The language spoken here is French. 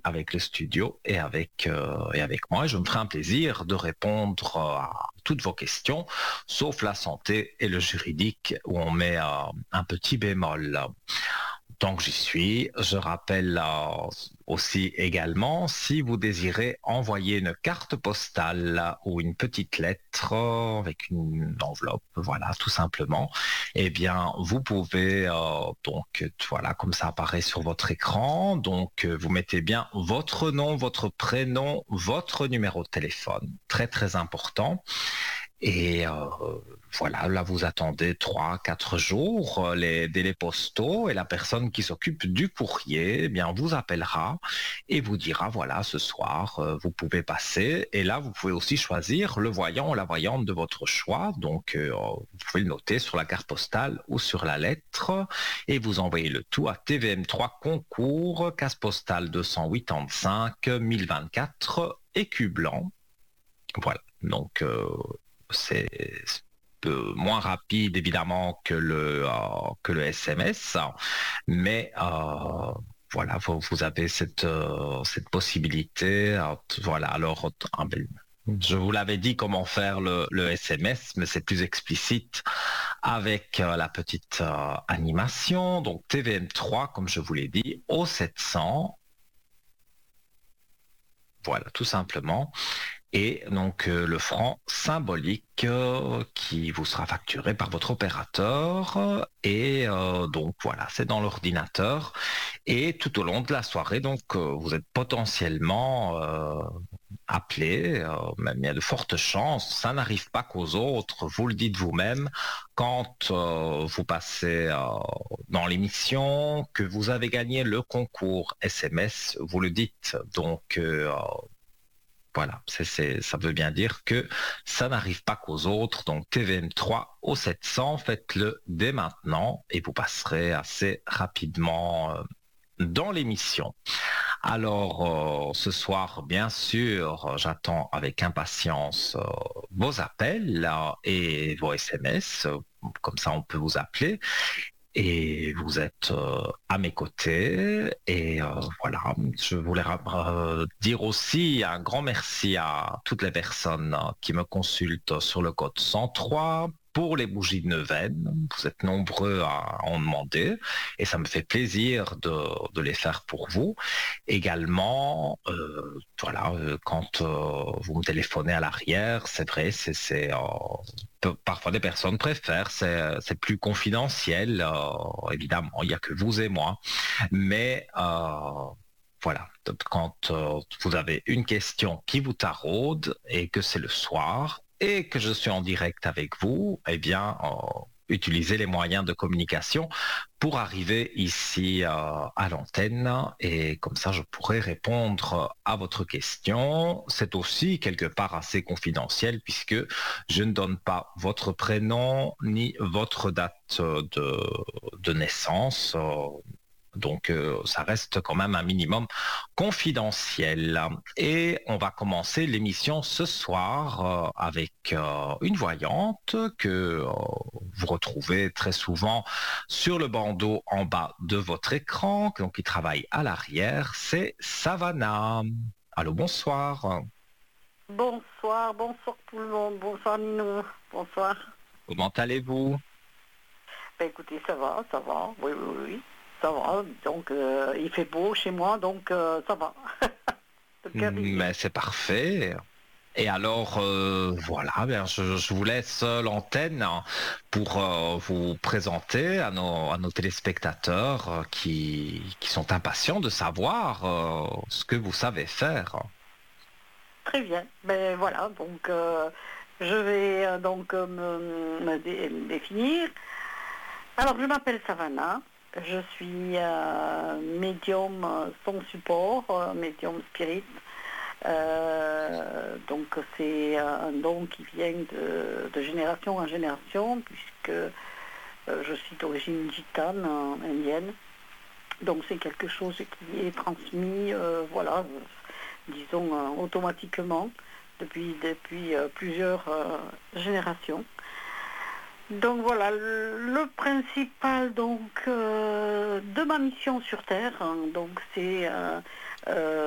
avec le studio et avec moi. Et je me ferai un plaisir de répondre à toutes vos questions, sauf la santé et le juridique où on met un petit bémol. Tant que j'y suis, je rappelle aussi également, si vous désirez envoyer une carte postale ou une petite lettre avec une enveloppe, voilà, tout simplement, eh bien, vous pouvez, voilà, comme ça apparaît sur votre écran, vous mettez bien votre nom, votre prénom, votre numéro de téléphone, très très important. Et voilà, là vous attendez 3, 4 jours, les délais postaux et la personne qui s'occupe du courrier, eh bien vous appellera et vous dira voilà ce soir vous pouvez passer et là vous pouvez aussi choisir le voyant ou la voyante de votre choix. Vous pouvez le noter sur la carte postale ou sur la lettre et vous envoyez le tout à TVM3 Concours, case postale 285 1024 écu blanc. Voilà, c'est un peu moins rapide évidemment que le SMS, mais voilà, vous avez cette possibilité. Voilà, alors je vous l'avais dit comment faire le SMS, mais c'est plus explicite avec la petite animation. Donc TVM3, comme je vous l'ai dit, au 700. Voilà, tout simplement. Et le franc symbolique qui vous sera facturé par votre opérateur et voilà, c'est dans l'ordinateur et tout au long de la soirée vous êtes potentiellement appelé, même il y a de fortes chances, ça n'arrive pas qu'aux autres, vous le dites vous-même quand vous passez dans l'émission que vous avez gagné le concours SMS, vous le dites voilà, ça veut bien dire que ça n'arrive pas qu'aux autres. Donc TVM3 au 700, faites-le dès maintenant et vous passerez assez rapidement dans l'émission. Alors ce soir, bien sûr, j'attends avec impatience vos appels et vos SMS. Comme ça, on peut vous appeler. Et vous êtes à mes côtés. Et voilà, je voulais dire aussi un grand merci à toutes les personnes qui me consultent sur le code 103 pour les bougies de neuvaine. Vous êtes nombreux à en demander et ça me fait plaisir de les faire pour vous. Également, voilà, quand vous me téléphonez à l'arrière, c'est vrai, parfois des personnes préfèrent, c'est plus confidentiel, évidemment, il n'y a que vous et moi. Mais voilà, quand vous avez une question qui vous taraude et que c'est le soir et que je suis en direct avec vous, eh bien, utilisez les moyens de communication pour arriver ici à l'antenne et comme ça je pourrai répondre à votre question. C'est aussi quelque part assez confidentiel puisque je ne donne pas votre prénom ni votre date de naissance. Ça reste quand même un minimum confidentiel. Et on va commencer l'émission ce soir avec une voyante que vous retrouvez très souvent sur le bandeau en bas de votre écran, donc qui travaille à l'arrière, c'est Savannah. Allô, bonsoir. Bonsoir, bonsoir tout le monde, bonsoir Nino, bonsoir. Comment allez-vous? Ben écoutez, ça va, oui, oui, oui, ça va. Donc il fait beau chez moi, donc ça va. Le cœur y est. Mais c'est parfait. Et alors, voilà, bien, je vous laisse l'antenne pour vous présenter à nos téléspectateurs qui sont impatients de savoir ce que vous savez faire. Très bien, ben voilà, donc je vais me définir. Alors je m'appelle Savannah, je suis médium son support, médium spirit. Donc c'est un don qui vient de génération en génération, puisque je suis d'origine gitane, indienne. Donc c'est quelque chose qui est transmis, voilà, disons automatiquement depuis plusieurs générations. Donc voilà, le principal de ma mission sur Terre, donc c'est